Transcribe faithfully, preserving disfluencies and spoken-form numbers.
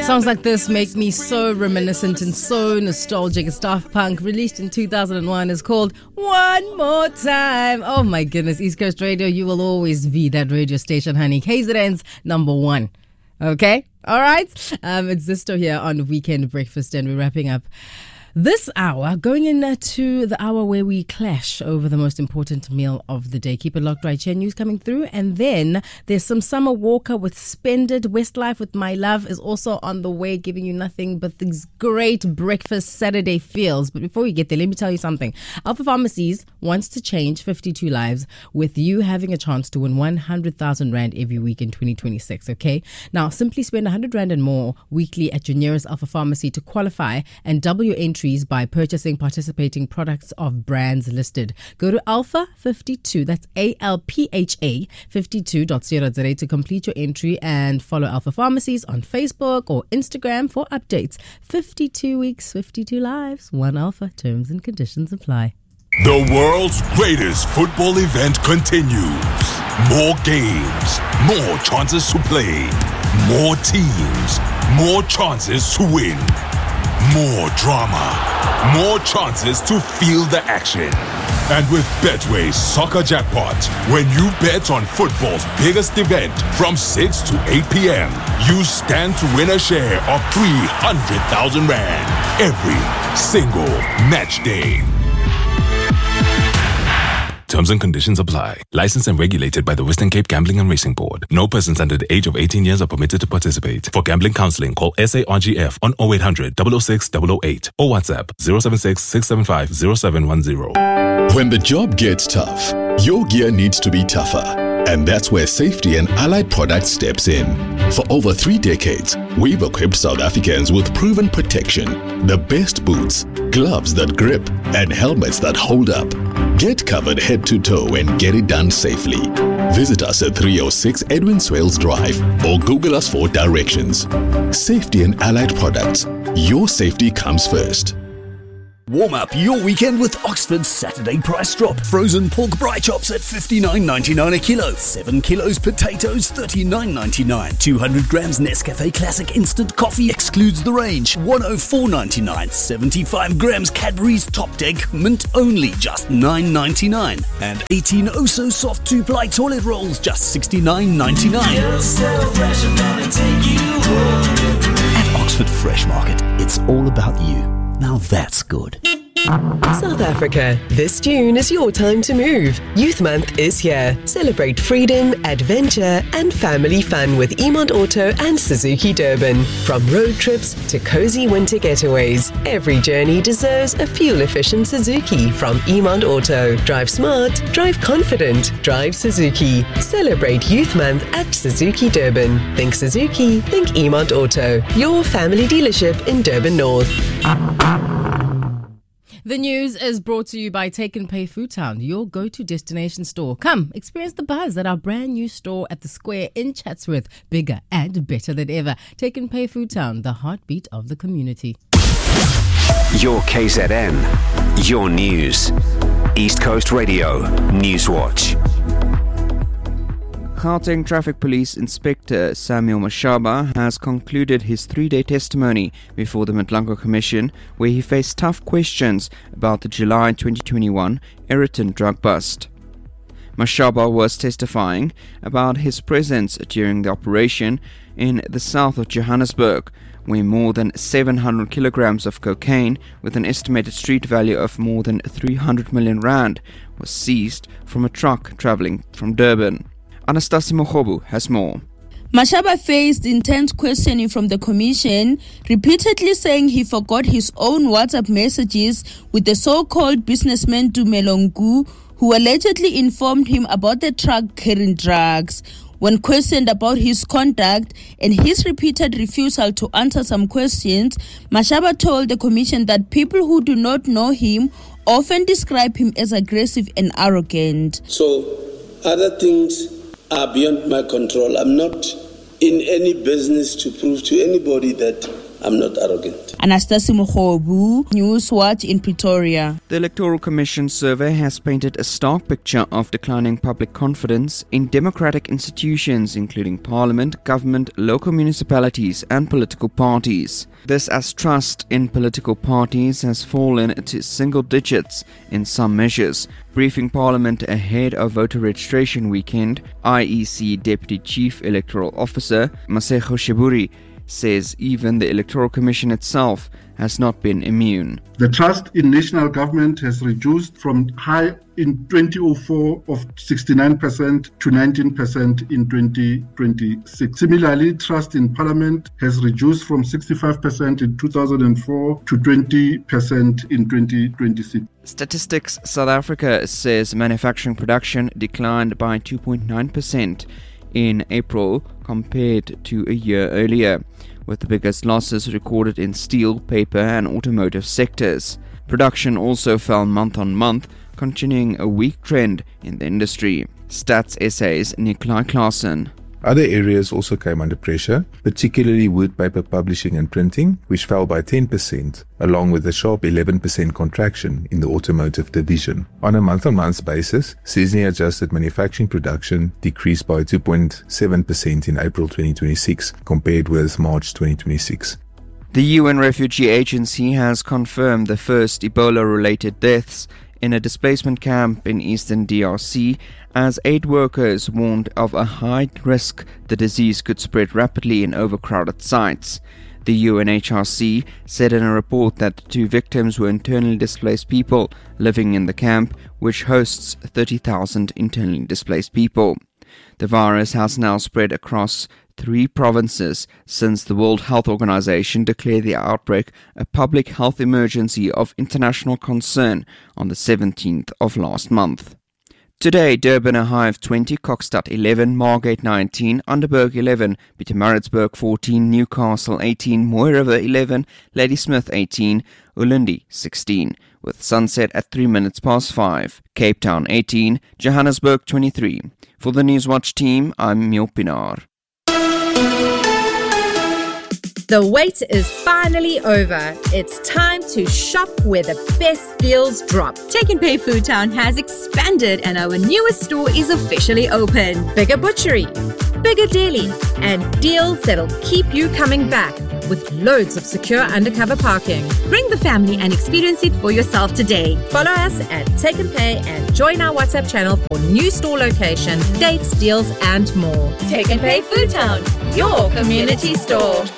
Songs like this make me so reminiscent and so nostalgic. It's Daft Punk, released in two thousand one. It's called One More Time. Oh my goodness, East Coast Radio, you will always be that radio station, honey. K Z N's number one. Okay? All right? Um, it's Zisto here on Weekend Breakfast, and we're wrapping up this hour, going into the hour where we clash over the most important meal of the day. Keep it locked, right? Chair news coming through. And then there's some Summer Walker with Spended. Westlife with My Love is also on the way, giving you nothing but these great breakfast Saturday feels. But before we get there, let me tell you something. Alpha Pharmacies wants to change fifty-two lives with you having a chance to win one hundred thousand Rand every week in twenty twenty-six, okay? Now, simply spend one hundred Rand and more weekly at your nearest Alpha Pharmacy to qualify and double your entry by purchasing participating products of brands listed. Go to Alpha fifty-two, that's A L P H A fifty-two dot co dot za to complete your entry, and follow Alpha Pharmacies on Facebook or Instagram for updates. fifty-two weeks, fifty-two lives, one Alpha. Terms and conditions apply. The world's greatest football event continues. More games, more chances to play, more teams, more chances to win. More drama, more chances to feel the action. And with Betway's Soccer Jackpot, when you bet on football's biggest event from six to eight p.m., you stand to win a share of three hundred thousand Rand every single match day. Terms and conditions apply. Licensed and regulated by the Western Cape Gambling and Racing Board. No persons under the age of eighteen years are permitted to participate. For gambling counseling, call S A R G F on oh eight hundred, double oh six, double oh eight or WhatsApp zero seven six, six seven five, zero seven one zero. When the job gets tough, your gear needs to be tougher. And that's where Safety and Allied Products steps in. For over three decades, we've equipped South Africans with proven protection, the best boots, gloves that grip, and helmets that hold up. Get covered head to toe and get it done safely. Visit us at three oh six Edwin Swales Drive or Google us for directions. Safety and Allied Products. Your safety comes first. Warm up your weekend with Oxford's Saturday price drop. Frozen pork braai chops at fifty-nine ninety-nine a kilo. seven kilos potatoes, thirty-nine ninety-nine. two hundred grams Nescafe Classic Instant Coffee excludes the range, one oh four ninety-nine. seventy-five grams Cadbury's Top Deck, mint only, just nine ninety-nine. And eighteen Oso Soft two-ply toilet rolls, just sixty-nine ninety-nine. At Oxford Fresh Market, it's all about you. Now that's good. South Africa, this June is your time to move. Youth Month is here. Celebrate freedom, adventure, and family fun with Emont Auto and Suzuki Durban. From road trips to cozy winter getaways, every journey deserves a fuel-efficient Suzuki from Emont Auto. Drive smart, drive confident, drive Suzuki. Celebrate Youth Month at Suzuki Durban. Think Suzuki, think Emont Auto. Your family dealership in Durban North. The news is brought to you by Take and Pay Food Town, your go-to destination store. Come, experience the buzz at our brand new store at the Square in Chatsworth. Bigger and better than ever. Take and Pay Food Town, the heartbeat of the community. Your K Z N, your news. East Coast Radio, Newswatch. Gauteng Traffic Police Inspector Samuel Mashaba has concluded his three-day testimony before the Mdlanga Commission, where he faced tough questions about the July twenty twenty-one Aeroton drug bust. Mashaba was testifying about his presence during the operation in the south of Johannesburg, where more than seven hundred kilograms of cocaine with an estimated street value of more than three hundred million rand was seized from a truck travelling from Durban. Anastasia Mogobu has more. Mashaba faced intense questioning from the commission, repeatedly saying he forgot his own WhatsApp messages with the so-called businessman Tumelo Ngu, who allegedly informed him about the truck carrying drugs. When questioned about his conduct and his repeated refusal to answer some questions, Mashaba told the commission that people who do not know him often describe him as aggressive and arrogant. So, other things are beyond my control. I'm not in any business to prove to anybody that I'm not arrogant. Anastasia Mokhobu, Newswatch in Pretoria. The Electoral Commission survey has painted a stark picture of declining public confidence in democratic institutions including parliament, government, local municipalities and political parties. This as trust in political parties has fallen to single digits in some measures. Briefing Parliament ahead of voter registration weekend, I E C Deputy Chief Electoral Officer Masego Shiburi says even the Electoral Commission itself has not been immune. The trust in national government has reduced from high in twenty oh four of sixty-nine percent to nineteen percent in twenty twenty-six. Similarly, trust in parliament has reduced from sixty-five percent in two thousand four to twenty percent in twenty twenty-six. Statistics South Africa says manufacturing production declined by two point nine percent in April compared to a year earlier, with the biggest losses recorded in steel, paper and automotive sectors. Production also fell month on month, continuing a weak trend in the industry. Stats S A's Nikolai Klaassen. Other areas also came under pressure, particularly wood paper publishing and printing, which fell by ten percent, along with a sharp eleven percent contraction in the automotive division. On a month-on-month basis, seasonally-adjusted manufacturing production decreased by two point seven percent in April twenty twenty-six compared with March twenty twenty-six. The U N Refugee Agency has confirmed the first Ebola-related deaths in a displacement camp in eastern D R C, as aid workers warned of a high risk the disease could spread rapidly in overcrowded sites. The U N H R C said in a report that the two victims were internally displaced people living in the camp, which hosts thirty thousand internally displaced people. The virus has now spread across three provinces since the World Health Organization declared the outbreak a public health emergency of international concern on the seventeenth of last month. Today, Durban a high of twenty, Kokstad eleven, Margate nineteen, Underberg eleven, Pietermaritzburg fourteen, Newcastle eighteen, Mooi River eleven, Ladysmith eighteen, Ulundi sixteen, with sunset at three minutes past five, Cape Town eighteen, Johannesburg twenty-three. For the Newswatch team, I'm Mil Pinar. The wait is finally over. It's time to shop where the best deals drop. Take and Pay Food Town has expanded and our newest store is officially open. Bigger butchery, bigger deli, and deals that'll keep you coming back with loads of secure undercover parking. Bring the family and experience it for yourself today. Follow us at Take and Pay and join our WhatsApp channel for new store location, dates, deals, and more. Take and Pay Food Town, your community store.